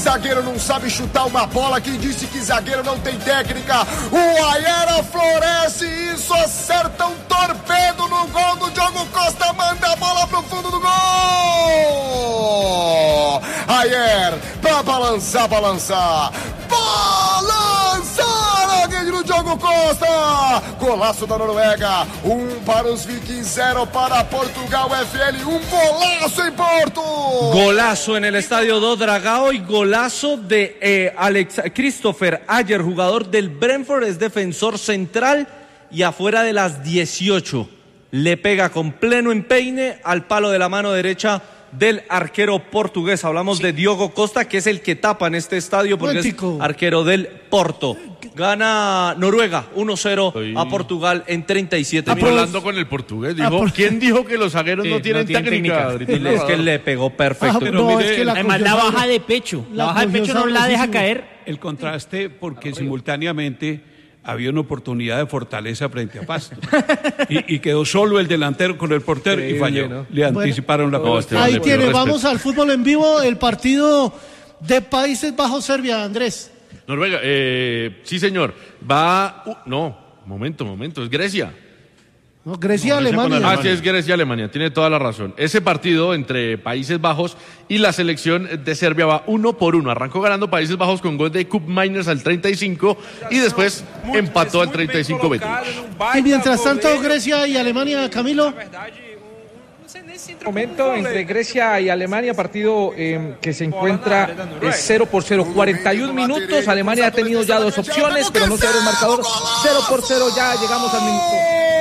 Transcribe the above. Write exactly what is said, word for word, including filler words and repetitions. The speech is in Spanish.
zagueiro não sabe chutar uma bola. Quem disse que zagueiro não tem técnica? O Ayer floresce e isso, acerta um torpedo no gol do Diogo Costa, manda a bola pro fundo do gol. Ayer pra balançar, balançar, balançar a rede do Diogo Costa. Golaço da Noruega, um para os Vikings, zero para Portugal F L, un golazo en Porto. Golazo en el estadio do Dragao y golazo de eh, Alex Christopher Ayer, jugador del Brentford, es defensor central y afuera de las dieciocho le pega con pleno empeine al palo de la mano derecha del arquero portugués. Hablamos de Diogo Costa, que es el que tapa en este estadio porque Cuéntico. es arquero del Porto. Gana Noruega uno cero a Portugal en treinta y siete minutos. Hablando con el portugués, dijo, ¿quién dijo que los zagueros sí, no tienen, no tienen técnica? técnica. Es que le pegó perfecto. Ah, pero no, mire, es que la además la baja de pecho, la, la baja de pecho no la deja caer. El contraste porque simultáneamente había una oportunidad de fortaleza frente a Pasto. y, y quedó solo el delantero con el portero sí, y falló. ¿No? Le bueno, anticiparon la no, este Ahí tiene, vamos al fútbol en vivo, el partido de Países Bajos-Serbia, Andrés. Noruega, eh, sí señor, va, uh, no, momento, momento, es Grecia. No, Grecia-Alemania. No, ah, sí, es Grecia-Alemania, tiene toda la razón. Ese partido entre Países Bajos y la selección de Serbia va uno por uno. Arrancó ganando Países Bajos con gol de Cup Miners al treinta y cinco y después empató al treinta y cinco veinte. Y mientras tanto, Grecia y Alemania, Camilo. Momento entre Grecia y Alemania, partido eh, que se encuentra eh, cero por cero, cuarenta y un minutos. Alemania ha tenido ya dos opciones, pero no se abre el marcador. Cero por cero, ya llegamos al minuto